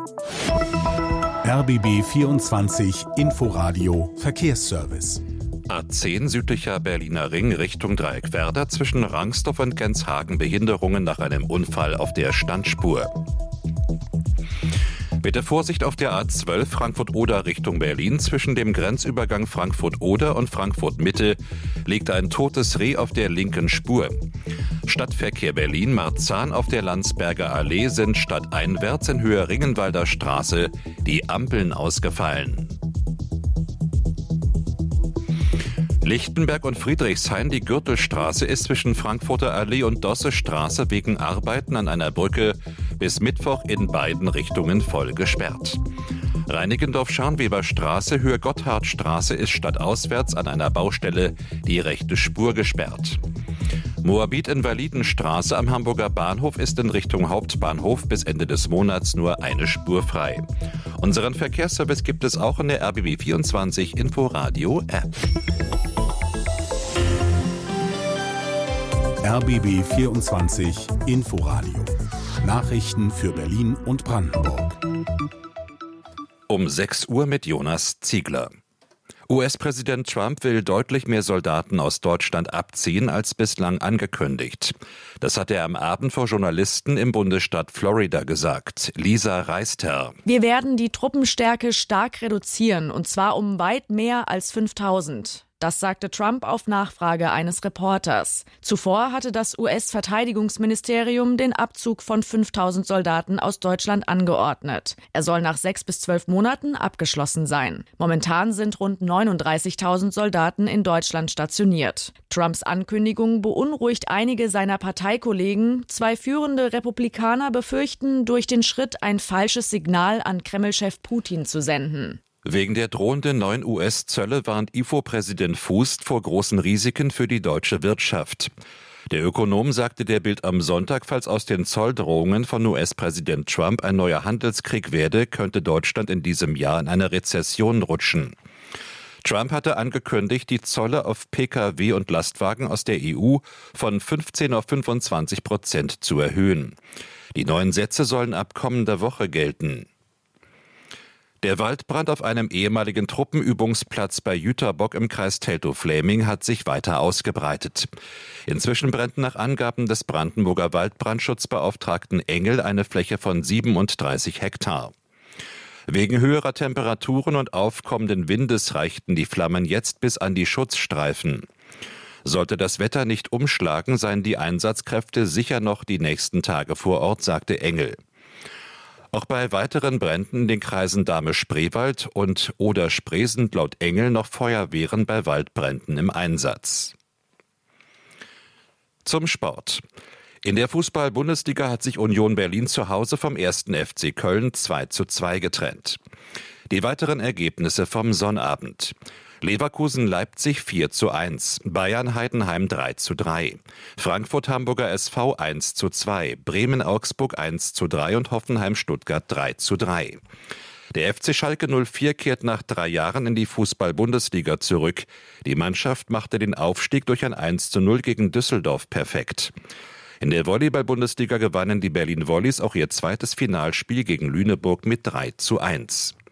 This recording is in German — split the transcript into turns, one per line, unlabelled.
RBB 24 Inforadio Verkehrsservice.
A10 südlicher Berliner Ring Richtung Dreieckwerder zwischen Rangsdorf und Genshagen Behinderungen nach einem Unfall auf der Standspur. Bitte Vorsicht auf der A12 Frankfurt-Oder Richtung Berlin. Zwischen dem Grenzübergang Frankfurt-Oder und Frankfurt-Mitte liegt ein totes Reh auf der linken Spur. Stadtverkehr Berlin-Marzahn auf der Landsberger Allee sind stadteinwärts in Höhe Ringenwalder Straße die Ampeln ausgefallen. Lichtenberg und Friedrichshain, die Gürtelstraße ist zwischen Frankfurter Allee und Dossestraße wegen Arbeiten an einer Brücke bis Mittwoch in beiden Richtungen voll gesperrt. Reinickendorf-Scharnweberstraße, Höhe Gotthardstraße ist stadtauswärts an einer Baustelle die rechte Spur gesperrt. Moabit-Invalidenstraße am Hamburger Bahnhof ist in Richtung Hauptbahnhof bis Ende des Monats nur eine Spur frei. Unseren Verkehrsservice gibt es auch in der RBB 24 Inforadio App.
RBB 24 Inforadio. Nachrichten für Berlin und Brandenburg.
Um 6 Uhr mit Jonas Ziegler. US-Präsident Trump will deutlich mehr Soldaten aus Deutschland abziehen als bislang angekündigt. Das hat er am Abend vor Journalisten im Bundesstaat Florida gesagt. Lisa Reister.
Wir werden die Truppenstärke stark reduzieren, und zwar um weit mehr als 5.000. Das sagte Trump auf Nachfrage eines Reporters. Zuvor hatte das US-Verteidigungsministerium den Abzug von 5.000 Soldaten aus Deutschland angeordnet. Er soll nach 6 bis 12 Monaten abgeschlossen sein. Momentan sind rund 39.000 Soldaten in Deutschland stationiert. Trumps Ankündigung beunruhigt einige seiner Parteikollegen. 2 führende Republikaner befürchten, durch den Schritt ein falsches Signal an Kreml-Chef Putin zu senden.
Wegen der drohenden neuen US-Zölle warnt IFO-Präsident Fußt vor großen Risiken für die deutsche Wirtschaft. Der Ökonom sagte der Bild am Sonntag, falls aus den Zolldrohungen von US-Präsident Trump ein neuer Handelskrieg werde, könnte Deutschland in diesem Jahr in eine Rezession rutschen. Trump hatte angekündigt, die Zölle auf Pkw und Lastwagen aus der EU von 15 auf 25% zu erhöhen. Die neuen Sätze sollen ab kommender Woche gelten. Der Waldbrand auf einem ehemaligen Truppenübungsplatz bei Jüterbock im Kreis Teltow-Fläming hat sich weiter ausgebreitet. Inzwischen brennt nach Angaben des Brandenburger Waldbrandschutzbeauftragten Engel eine Fläche von 37 Hektar. Wegen höherer Temperaturen und aufkommenden Windes reichten die Flammen jetzt bis an die Schutzstreifen. Sollte das Wetter nicht umschlagen, seien die Einsatzkräfte sicher noch die nächsten Tage vor Ort, sagte Engel. Auch bei weiteren Bränden in den Kreisen Dahme-Spreewald und Oder-Spree sind laut Engel noch Feuerwehren bei Waldbränden im Einsatz. Zum Sport. In der Fußball-Bundesliga hat sich Union Berlin zu Hause vom 1. FC Köln 2:2 getrennt. Die weiteren Ergebnisse vom Sonnabend. Leverkusen-Leipzig 4:1, Bayern-Heidenheim 3:3, Frankfurt-Hamburger SV 1:2, Bremen-Augsburg 1:3 und Hoffenheim-Stuttgart 3:3. Der FC Schalke 04 kehrt nach 3 Jahren in die Fußball-Bundesliga zurück. Die Mannschaft machte den Aufstieg durch ein 1:0 gegen Düsseldorf perfekt. In der Volleyball-Bundesliga gewannen die Berlin Volleys auch ihr zweites Finalspiel gegen Lüneburg mit 3:1.